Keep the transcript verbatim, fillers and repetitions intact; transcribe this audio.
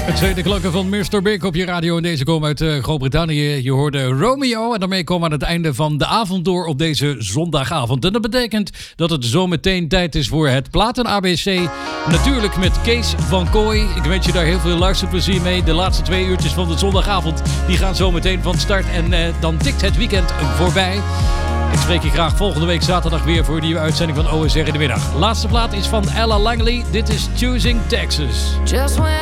Het zijn de klanken van mister Big op je radio en deze komen uit uh, Groot-Brittannië. Je hoorde Romeo en daarmee komen we aan het einde van de avond door op deze zondagavond. En dat betekent dat het zometeen tijd is voor het Platen A B C. Natuurlijk met Kees van Kooi. Ik wens je daar heel veel luisterplezier mee. De laatste twee uurtjes van de zondagavond die gaan zometeen van start. En uh, dan tikt het weekend voorbij. Ik spreek je graag volgende week zaterdag weer voor een nieuwe uitzending van O S R in de middag. Laatste plaat is van Ella Langley. Dit is Choosing Texas. Just when